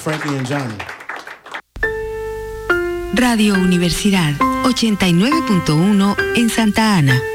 Frankie and Johnny. Radio Universidad 89.1 en Santa Ana.